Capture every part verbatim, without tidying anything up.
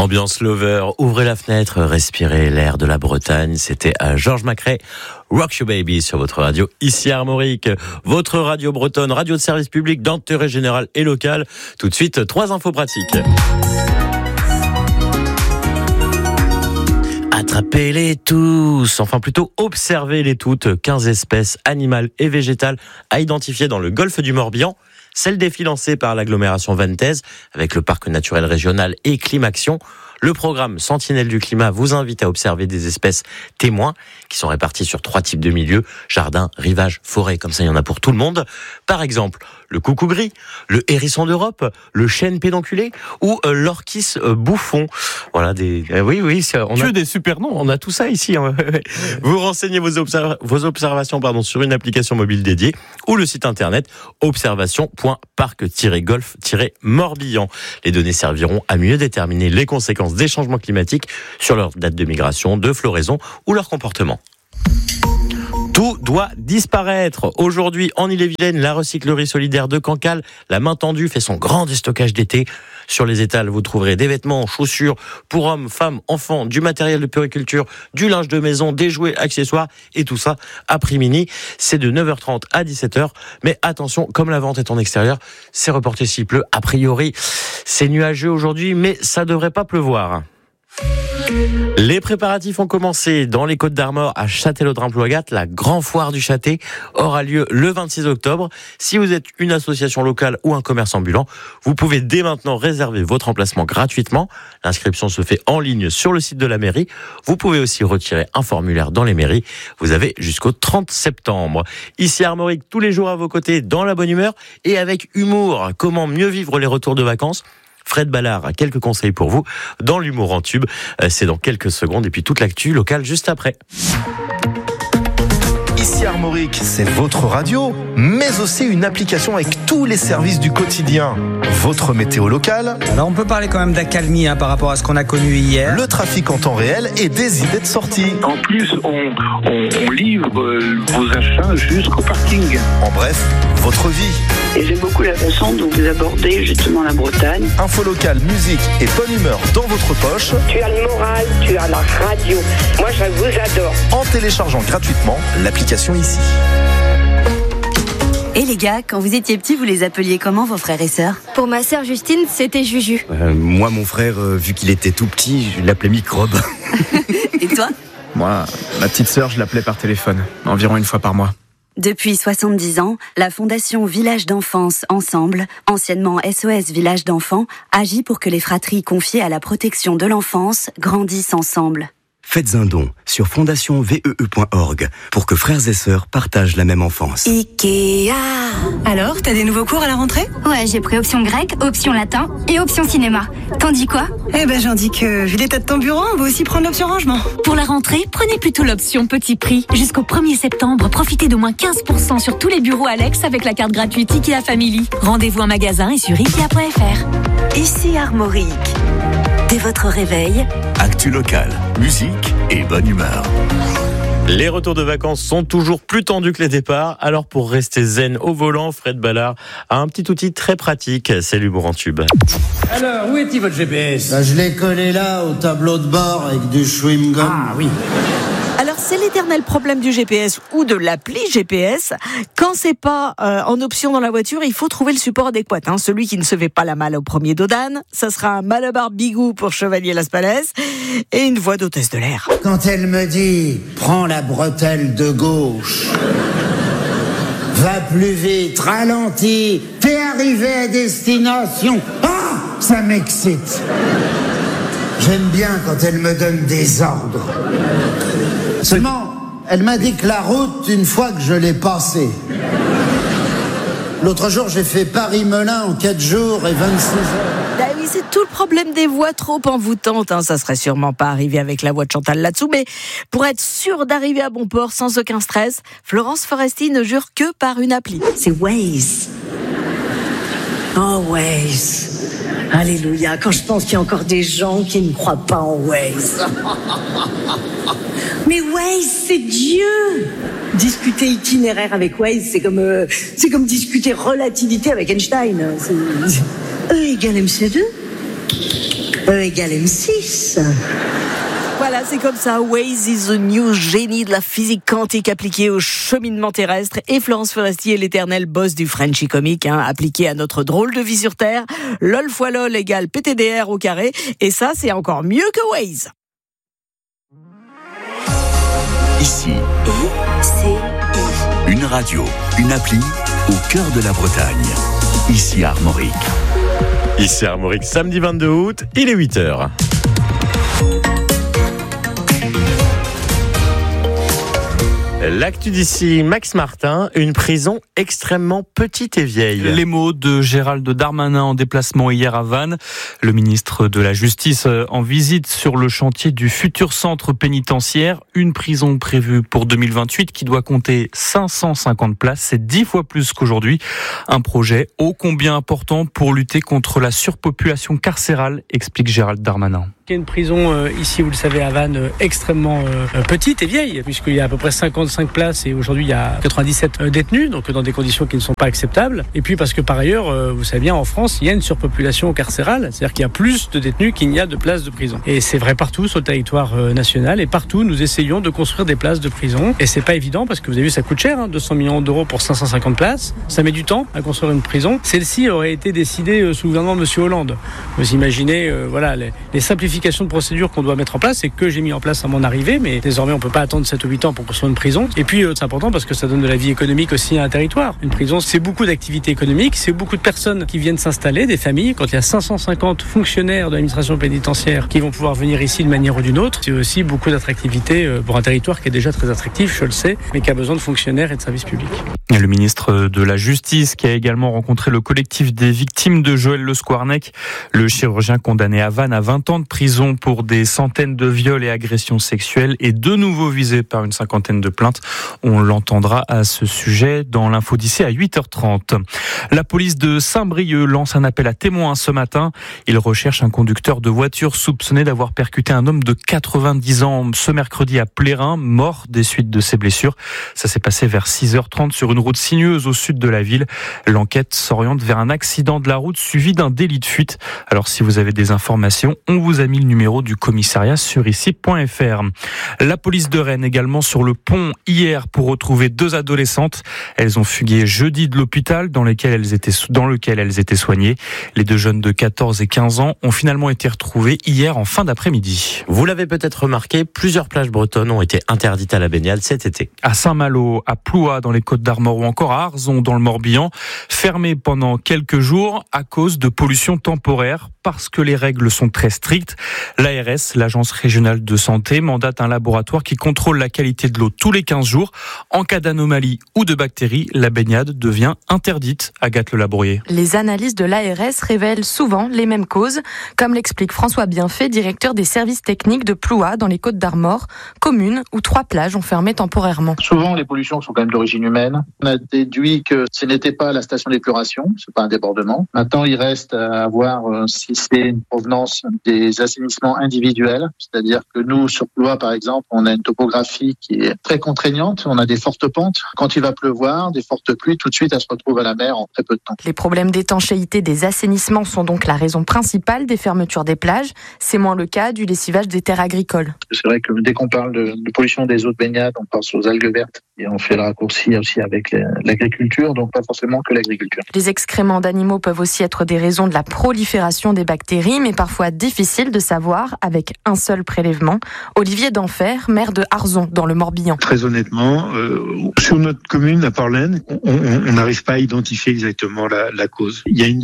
Ambiance lover, ouvrez la fenêtre, respirez l'air de la Bretagne. C'était à Georges Macrae, Rock You Baby sur votre radio, ici Armorique. Votre radio bretonne, radio de service public d'intérêt général et local. Tout de suite, trois infos pratiques. Attrapez-les tous, enfin plutôt observez-les toutes. quinze espèces animales et végétales à identifier dans le golfe du Morbihan. C'est le défi lancé par l'agglomération vantaise avec le parc naturel régional et Climaction. Le programme Sentinelle du climat vous invite à observer des espèces témoins qui sont réparties sur trois types de milieux, jardin, rivage, forêt, comme ça il y en a pour tout le monde. Par exemple, le coucou gris, le hérisson d'Europe, le chêne pédonculé ou euh, l'orchis euh, bouffon. Voilà des euh, oui oui, c'est, on a des super noms, on a tout ça ici. Hein. Vous renseignez vos, observ... vos observations pardon sur une application mobile dédiée ou le site internet observation point parc tiret golf tiret morbihan. Les données serviront à mieux déterminer les conséquences des changements climatiques sur leur date de migration, de floraison ou leur comportement. Tout doit disparaître. Aujourd'hui, en Ille-et-Vilaine, la recyclerie solidaire de Cancale, la main tendue, fait son grand déstockage d'été. Sur les étals, vous trouverez des vêtements, chaussures pour hommes, femmes, enfants, du matériel de puriculture, du linge de maison, des jouets, accessoires et tout ça à prix mini. C'est de neuf heures trente à dix-sept heures. Mais attention, comme la vente est en extérieur, c'est reporté s'il pleut. A priori, c'est nuageux aujourd'hui, mais ça devrait pas pleuvoir. Les préparatifs ont commencé dans les Côtes-d'Armor à Châtellerault-Ploagat. La Grand Foire du Châté aura lieu le vingt-six octobre. Si vous êtes une association locale ou un commerce ambulant, vous pouvez dès maintenant réserver votre emplacement gratuitement. L'inscription se fait en ligne sur le site de la mairie. Vous pouvez aussi retirer un formulaire dans les mairies. Vous avez jusqu'au trente septembre. Ici Armorique, tous les jours à vos côtés, dans la bonne humeur et avec humour. Comment mieux vivre les retours de vacances ? Fred Ballard a quelques conseils pour vous dans l'humour en tube. C'est dans quelques secondes et puis toute l'actu locale juste après. Ici Armorique, c'est votre radio, mais aussi une application avec tous les services du quotidien. Votre météo locale. Alors on peut parler quand même d'accalmie hein, par rapport à ce qu'on a connu hier. Le trafic en temps réel et des idées de sortie. En plus, on, on, on livre euh, vos achats jusqu'au parking. En bref, votre vie. Et j'aime beaucoup la façon dont vous abordez justement la Bretagne. Info locale, musique et bonne humeur dans votre poche. Tu as le moral, tu as la radio. Moi, je vous adore. En téléchargeant gratuitement l'application ici. Et les gars, quand vous étiez petits, vous les appeliez comment vos frères et sœurs ? Pour ma sœur Justine, c'était Juju. Euh, moi, mon frère, euh, vu qu'il était tout petit, je l'appelais Microbe. Et toi ? Moi, ma petite sœur, je l'appelais par téléphone, environ une fois par mois. Depuis soixante-dix ans, la Fondation Village d'Enfance Ensemble, anciennement S O S Village d'Enfants, agit pour que les fratries confiées à la protection de l'enfance grandissent ensemble. Faites un don sur fondation v e e point org pour que frères et sœurs partagent la même enfance. Ikea. Alors, t'as des nouveaux cours à la rentrée ? Ouais, j'ai pris option grec, option latin et option cinéma. T'en dis quoi ? Eh ben, j'en dis que, vu l'état de ton bureau, on va aussi prendre l'option rangement. Pour la rentrée, prenez plutôt l'option petit prix. Jusqu'au premier septembre, profitez d'au moins quinze pour cent sur tous les bureaux Alex avec la carte gratuite Ikea Family. Rendez-vous en magasin et sur ikea point f r. Ici Armorique. Dès votre réveil, actu locale, musique et bonne humeur. Les retours de vacances sont toujours plus tendus que les départs. Alors pour rester zen au volant, Fred Ballard a un petit outil très pratique. C'est l'humour en tube. Alors, où est-il votre G P S ? Bah, je l'ai collé là, au tableau de bord, avec du chewing gum. Ah oui. Alors c'est l'éternel problème du G P S ou de l'appli G P S. Quand c'est pas euh, en option dans la voiture, il faut trouver le support adéquat. Hein. Celui qui ne se fait pas la malle au premier dos d'âne, ça sera un Malabar Bigou pour Chevalier Las Palais et une voix d'hôtesse de l'air. Quand elle me dit « Prends la bretelle de gauche », « Va plus vite, ralentis, t'es arrivé à destination », ah, ça m'excite. J'aime bien quand elle me donne des ordres. Seulement, elle m'a dit que la route, une fois que je l'ai passée. L'autre jour, j'ai fait Paris-Melun en quatre jours et vingt-six heures. Bah oui, c'est tout le problème des voies trop envoûtantes. Hein. Ça serait sûrement pas arrivé avec la voix de Chantal là-dessous, mais pour être sûr d'arriver à bon port sans aucun stress, Florence Foresti ne jure que par une appli. C'est Waze. Oh, Waze. Alléluia. Quand je pense qu'il y a encore des gens qui ne croient pas en Waze. Mais Waze, c'est Dieu. Discuter itinéraire avec Waze, c'est comme, euh, c'est comme discuter relativité avec Einstein. C'est... E égale M C deux. E égale M six. Voilà, c'est comme ça. Waze is the new génie de la physique quantique appliquée au cheminement terrestre. Et Florence Foresti est l'éternel boss du Frenchy comique, hein, appliqué à notre drôle de vie sur Terre. Lol fois lol égale P T D R au carré. Et ça, c'est encore mieux que Waze. Ici, une radio, une appli au cœur de la Bretagne. Ici Armorique. Ici Armorique, samedi vingt-deux août, il est huit heures. L'actu d'ici, Max Martin, une prison extrêmement petite et vieille. Les mots de Gérald Darmanin en déplacement hier à Vannes. Le ministre de la Justice en visite sur le chantier du futur centre pénitentiaire. Une prison prévue pour deux mille vingt-huit qui doit compter cinq cent cinquante places. C'est dix fois plus qu'aujourd'hui. Un projet ô combien important pour lutter contre la surpopulation carcérale, explique Gérald Darmanin. Il y a une prison euh, ici, vous le savez, à Vannes, euh, extrêmement euh, petite et vieille, puisqu'il y a à peu près cinquante-cinq places et aujourd'hui il y a quatre-vingt-dix-sept euh, détenus, donc dans des conditions qui ne sont pas acceptables. Et puis parce que par ailleurs, euh, vous savez bien, en France, il y a une surpopulation carcérale, c'est-à-dire qu'il y a plus de détenus qu'il n'y a de places de prison. Et c'est vrai partout sur le territoire euh, national, et partout nous essayons de construire des places de prison. Et c'est pas évident parce que vous avez vu, ça coûte cher, hein, deux cents millions d'euros pour cinq cent cinquante places. Ça met du temps à construire une prison. Celle-ci aurait été décidée euh, sous le gouvernement de M. Hollande. Vous imaginez, euh, voilà, les, les simplifications de procédures qu'on doit mettre en place et que j'ai mis en place à mon arrivée, mais désormais on peut pas attendre sept ou huit ans pour construire une prison. Et puis euh, c'est important parce que ça donne de la vie économique aussi à un territoire. Une prison, c'est beaucoup d'activités économiques, c'est beaucoup de personnes qui viennent s'installer, des familles. Quand il y a cinq cent cinquante fonctionnaires de l'administration pénitentiaire qui vont pouvoir venir ici d'une manière ou d'une autre, c'est aussi beaucoup d'attractivité pour un territoire qui est déjà très attractif, je le sais, mais qui a besoin de fonctionnaires et de services publics. Et le ministre de la Justice qui a également rencontré le collectif des victimes de Joël Le Squarnec, le chirurgien condamné à Vannes à vingt ans de prison pour des centaines de viols et agressions sexuelles et de nouveau visé par une cinquantaine de plaintes. On l'entendra à ce sujet dans l'info d'ici à huit heures trente. La police de Saint-Brieuc lance un appel à témoins ce matin. Il recherche un conducteur de voiture soupçonné d'avoir percuté un homme de quatre-vingt-dix ans ce mercredi à Plérin, mort des suites de ses blessures. Ça s'est passé vers six heures trente sur une route sinueuse au sud de la ville. L'enquête s'oriente vers un accident de la route suivi d'un délit de fuite. Alors si vous avez des informations, on vous a mis le numéro du commissariat sur ici point f r. La police de Rennes également sur le pont hier pour retrouver deux adolescentes. Elles ont fugué jeudi de l'hôpital dans lequel elles étaient, dans lequel elles étaient soignées. Les deux jeunes de quatorze et quinze ans ont finalement été retrouvées hier en fin d'après-midi. Vous l'avez peut-être remarqué, plusieurs plages bretonnes ont été interdites à la baignade cet été. À Saint-Malo, à Plouat dans les Côtes-d'Armor ou encore à Arzon dans le Morbihan, fermées pendant quelques jours à cause de pollution temporaire parce que les règles sont très strictes. L'A R S, l'Agence régionale de santé, mandate un laboratoire qui contrôle la qualité de l'eau tous les quinze jours. En cas d'anomalie ou de bactéries, la baignade devient interdite. Agathe Le Labrouillet. Les analyses de l'A R S révèlent souvent les mêmes causes, comme l'explique François Bienfait, directeur des services techniques de Plouat dans les Côtes-d'Armor, commune où trois plages ont fermé temporairement. Souvent, les pollutions sont quand même d'origine humaine. On a déduit que ce n'était pas la station d'épuration, c'est pas un débordement. Maintenant, il reste à voir si c'est une provenance des assainissements individuels, c'est-à-dire que nous, sur Plouat, par exemple, on a une topographie qui est très contraignante, on a des fortes pentes. Quand il va pleuvoir, des fortes pluies, tout de suite, elle se retrouve à la mer en très peu de temps. Les problèmes d'étanchéité des assainissements sont donc la raison principale des fermetures des plages. C'est moins le cas du lessivage des terres agricoles. C'est vrai que dès qu'on parle de, de pollution des eaux de baignade, on pense aux algues vertes et on fait le raccourci aussi avec l'agriculture, donc pas forcément que l'agriculture. Les excréments d'animaux peuvent aussi être des raisons de la prolifération des bactéries, mais parfois difficile de savoir avec un seul prélèvement. Olivier Denfer, maire de Arzon, dans le Morbihan. Très honnêtement, euh, sur notre commune, à Porlaine, on n'arrive pas à identifier exactement la, la cause. Il y a une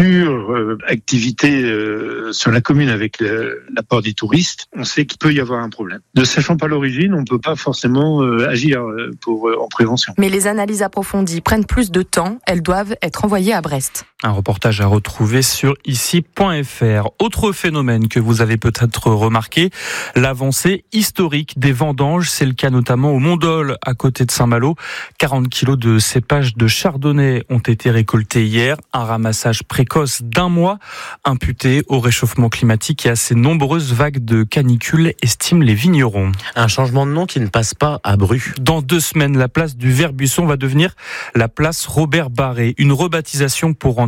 suractivité euh, sur la commune avec le, l'apport des touristes. On sait qu'il peut y avoir un problème. Ne sachant pas l'origine, on ne peut pas forcément euh, agir euh, pour, euh, en prévention. Mais les analyses approfondies prennent plus de temps. Elles doivent être envoyées à Brest. Un reportage à retrouver sur ici point f r. Autre phénomène que vous avez peut-être remarqué, l'avancée historique des vendanges. C'est le cas notamment au Mont-Dol, à côté de Saint-Malo. quarante kilos de cépages de chardonnay ont été récoltés hier. Un ramassage précoce d'un mois, imputé au réchauffement climatique et à ces nombreuses vagues de canicule, estiment les vignerons. Un changement de nom qui ne passe pas à Bru. Dans deux semaines, la place du Vert-Buisson va devenir la place Robert Barré. Une rebaptisation pour rendre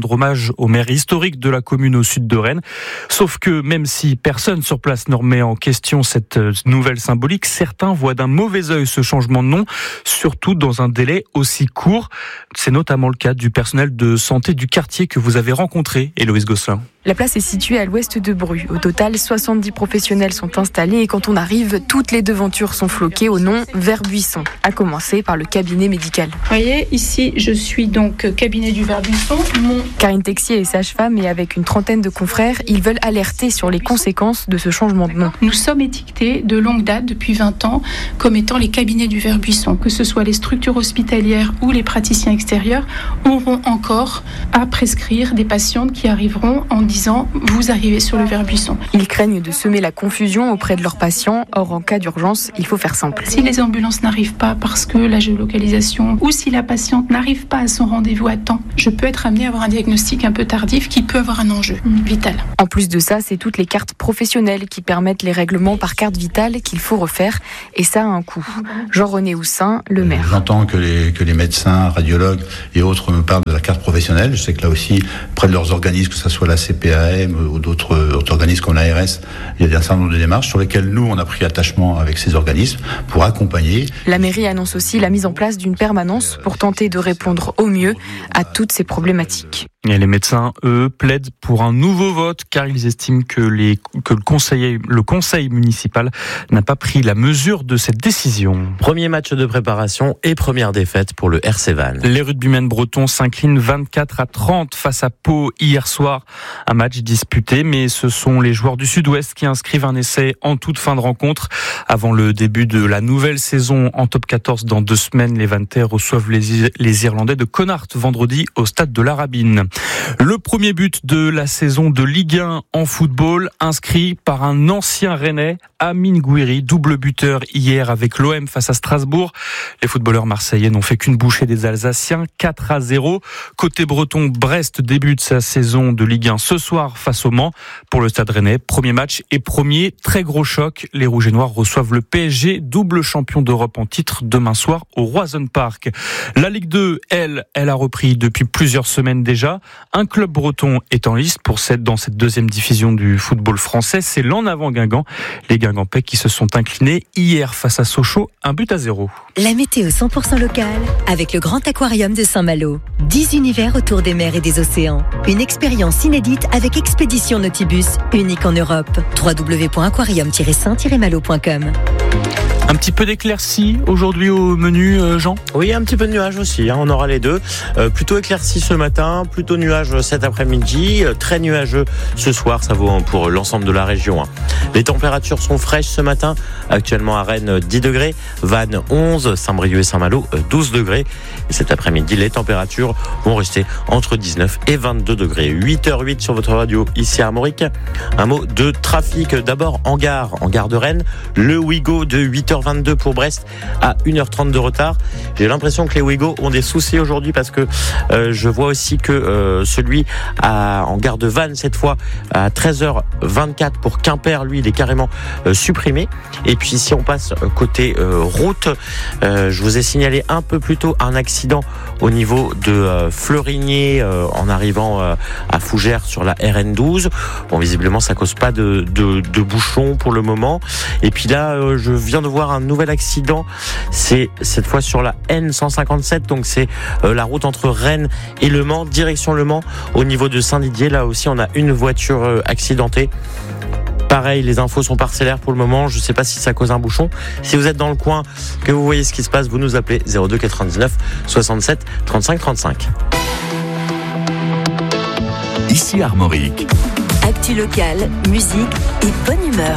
rendre hommage au maire historique de la commune au sud de Rennes. Sauf que même si personne sur place ne remet en question cette nouvelle symbolique, certains voient d'un mauvais œil ce changement de nom, surtout dans un délai aussi court. C'est notamment le cas du personnel de santé du quartier que vous avez rencontré, Héloïse Gosselin. La place est située à l'ouest de Bru. Au total, soixante-dix professionnels sont installés et quand on arrive, toutes les devantures sont floquées au nom Vert-Buisson, à commencer par le cabinet médical. Vous voyez, ici, je suis donc cabinet du Vert-Buisson. Mon... Karine Texier est sage-femme et avec une trentaine de confrères, ils veulent alerter sur les conséquences de ce changement de nom. Nous sommes étiquetés de longue date, depuis vingt ans, comme étant les cabinets du Vert-Buisson. Que ce soit les structures hospitalières ou les praticiens extérieurs, auront encore à prescrire des patientes qui arriveront en disant vous arrivez sur le Vert-Buisson. Ils craignent de semer la confusion auprès de leurs patients. Or, en cas d'urgence, il faut faire simple. Si les ambulances n'arrivent pas parce que la géolocalisation ou si la patiente n'arrive pas à son rendez-vous à temps, je peux être amenée à avoir un diagnostic un peu tardif qui peut avoir un enjeu vital. En plus de ça, c'est toutes les cartes professionnelles qui permettent les règlements par carte vitale qu'il faut refaire et ça a un coût. Jean-René Houssin, le maire. J'entends que les, que les médecins, radiologues et autres me parlent de la carte professionnelle. Je sais que là aussi, près de leurs organismes, que ce soit la C P A M ou d'autres, d'autres organismes comme l'A R S, il y a un certain nombre de démarches sur lesquelles nous, on a pris attachement avec ces organismes pour accompagner. La mairie annonce aussi la mise en place d'une permanence pour tenter de répondre au mieux à toutes ces problématiques. Et les médecins, eux, plaident pour un nouveau vote car ils estiment que, les, que le, conseil, le conseil municipal n'a pas pris la mesure de cette décision. Premier match de préparation et première défaite pour le R C Vannes. Les rugbymen bretons s'inclinent vingt-quatre à trente face à Pau hier soir. Un match disputé, mais ce sont les joueurs du Sud-Ouest qui inscrivent un essai en toute fin de rencontre. Avant le début de la nouvelle saison en top quatorze dans deux semaines, les Vannetais reçoivent les, les Irlandais de Connacht vendredi au stade de la Rabine. Le premier but de la saison de Ligue un en football, inscrit par un ancien Rennais, Amine Gouiri, double buteur hier avec l'O M face à Strasbourg. Les footballeurs marseillais n'ont fait qu'une bouchée des Alsaciens, quatre à zéro. Côté breton, Brest débute sa saison de Ligue un ce soir face au Mans. Pour le Stade Rennais, premier match et premier très gros choc. Les Rouges et Noirs reçoivent le P S G, double champion d'Europe en titre, demain soir au Roison Park. La Ligue deux, elle, elle a repris depuis plusieurs semaines déjà. Un club breton est en lice pour cette, dans cette deuxième division du football français. C'est l'En Avant Guingamp. Les Guingampais qui se sont inclinés hier face à Sochaux, un but à zéro. La météo cent pour cent locale avec le Grand Aquarium de Saint-Malo. dix univers autour des mers et des océans. Une expérience inédite avec Expédition Nautibus, unique en Europe. w w w point aquarium tiret saint tiret malo point com. Un petit peu d'éclaircie aujourd'hui au menu, euh, Jean ? Oui, un petit peu de nuages aussi, hein, on aura les deux. Euh, plutôt éclairci ce matin, plutôt nuages cet après-midi, euh, très nuageux ce soir, ça vaut pour l'ensemble de la région. Hein. Les températures sont fraîches ce matin, actuellement à Rennes dix degrés, Vannes onze, Saint-Brieuc et Saint-Malo douze degrés. Et cet après-midi, les températures vont rester entre dix-neuf et vingt-deux degrés. huit heures huit sur votre radio, ici à Armorique. Un mot de trafic, d'abord en gare, en gare de Rennes, le Ouigo de huit heures vingt-deux pour Brest à une heure trente de retard. J'ai l'impression que les Ouigo ont des soucis aujourd'hui parce que euh, je vois aussi que euh, celui à, en gare de Vannes cette fois à treize heures vingt-quatre pour Quimper, lui il est carrément euh, supprimé. Et puis si on passe côté euh, route, euh, je vous ai signalé un peu plus tôt un accident au niveau de euh, Fleurigné euh, en arrivant euh, à Fougères sur la R N douze. Bon, visiblement ça cause pas de, de, de bouchons pour le moment. Et puis là euh, je viens de voir un nouvel accident, c'est cette fois sur la N cent cinquante-sept, donc c'est euh, la route entre Rennes et Le Mans, direction Le Mans, au niveau de Saint-Didier. Là aussi on a une voiture euh, accidentée. Pareil, les infos sont parcellaires pour le moment, je ne sais pas si ça cause un bouchon. Si vous êtes dans le coin, que vous voyez ce qui se passe, vous nous appelez zéro deux quatre-vingt-dix-neuf soixante-sept trente-cinq trente-cinq. Ici Armorique. Actu locale, musique et bonne humeur.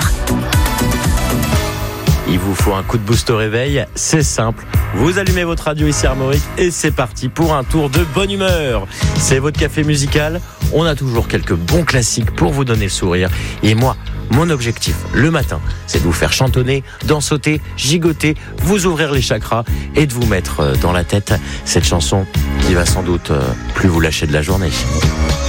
Il vous faut un coup de boost au réveil, c'est simple. Vous allumez votre radio ici Armorique et c'est parti pour un tour de bonne humeur. C'est votre café musical. On a toujours quelques bons classiques pour vous donner le sourire. Et moi, mon objectif le matin, c'est de vous faire chantonner, dansoter, gigoter, vous ouvrir les chakras et de vous mettre dans la tête cette chanson qui va sans doute plus vous lâcher de la journée.